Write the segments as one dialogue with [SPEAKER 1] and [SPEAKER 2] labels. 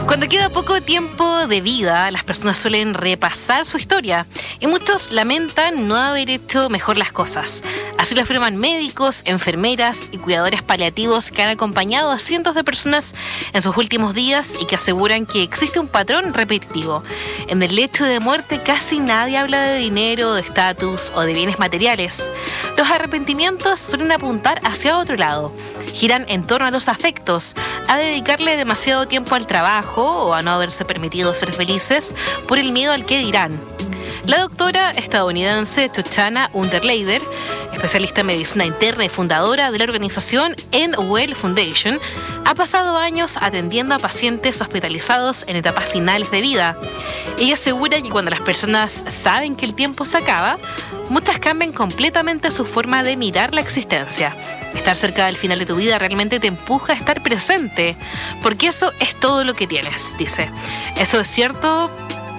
[SPEAKER 1] Cuando queda poco tiempo de vida, las personas suelen repasar su historia y muchos lamentan no haber hecho mejor las cosas. Así lo afirman médicos, enfermeras y cuidadores paliativos que han acompañado a cientos de personas en sus últimos días y que aseguran que existe un patrón repetitivo. En el lecho de muerte casi nadie habla de dinero, de estatus o de bienes materiales. Los arrepentimientos suelen apuntar hacia otro lado. Giran en torno a los afectos, a dedicarle demasiado tiempo al trabajo o a no haberse permitido ser felices por el miedo al qué dirán. La doctora estadounidense Shoshana Unterleider, especialista en medicina interna y fundadora de la organización End Well Foundation, ha pasado años atendiendo a pacientes hospitalizados en etapas finales de vida. Ella asegura que cuando las personas saben que el tiempo se acaba, muchas cambian completamente su forma de mirar la existencia. Estar cerca del final de tu vida realmente te empuja a estar presente, porque eso es todo lo que tienes, dice. Eso es cierto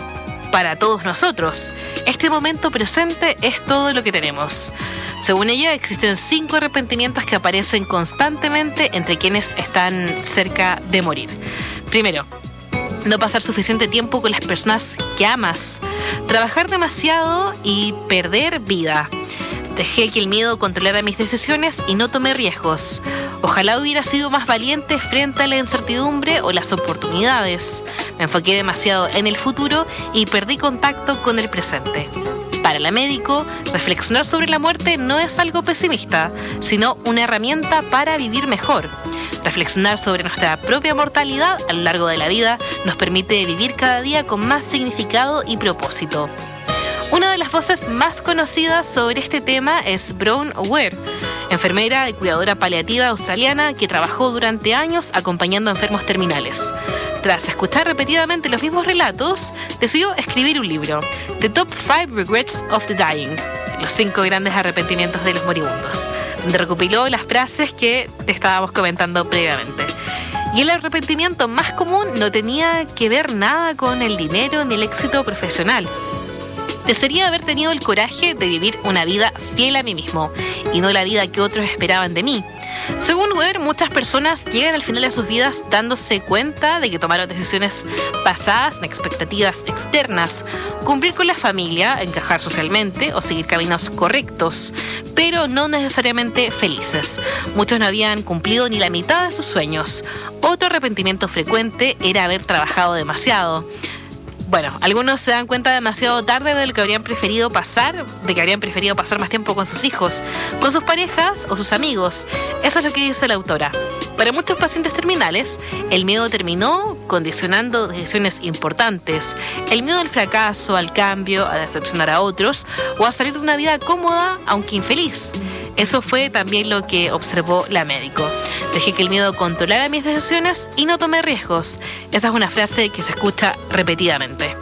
[SPEAKER 1] para todos nosotros. Este momento presente es todo lo que tenemos. Según ella, existen 5 arrepentimientos que aparecen constantemente entre quienes están cerca de morir. Primero, no pasar suficiente tiempo con las personas que amas. Trabajar demasiado y perder vida. Dejé que el miedo controlara mis decisiones y no tomé riesgos. Ojalá hubiera sido más valiente frente a la incertidumbre o las oportunidades. Me enfoqué demasiado en el futuro y perdí contacto con el presente. Para la médico, reflexionar sobre la muerte no es algo pesimista, sino una herramienta para vivir mejor. Reflexionar sobre nuestra propia mortalidad a lo largo de la vida nos permite vivir cada día con más significado y propósito. Una de las voces más conocidas sobre este tema es Bronwyn Ware, enfermera y cuidadora paliativa australiana que trabajó durante años acompañando a enfermos terminales. Tras escuchar repetidamente los mismos relatos, decidió escribir un libro, The Top 5 Regrets of the Dying, los 5 grandes arrepentimientos de los moribundos, donde recopiló las frases que te estábamos comentando previamente. Y el arrepentimiento más común no tenía que ver nada con el dinero ni el éxito profesional. Desearía haber tenido el coraje de vivir una vida fiel a mí mismo y no la vida que otros esperaban de mí. Según Weber, muchas personas llegan al final de sus vidas dándose cuenta de que tomaron decisiones basadas en expectativas externas, cumplir con la familia, encajar socialmente o seguir caminos correctos, pero no necesariamente felices. Muchos no habían cumplido ni la mitad de sus sueños. Otro arrepentimiento frecuente era haber trabajado demasiado. Bueno, algunos se dan cuenta demasiado tarde de lo que habrían preferido pasar, de que habrían preferido pasar más tiempo con sus hijos, con sus parejas o sus amigos. Eso es lo que dice la autora. Para muchos pacientes terminales, el miedo terminó condicionando decisiones importantes. El miedo al fracaso, al cambio, a decepcionar a otros o a salir de una vida cómoda, aunque infeliz. Eso fue también lo que observó la médico. Dejé que el miedo controlara mis decisiones y no tomé riesgos. Esa es una frase que se escucha repetidamente.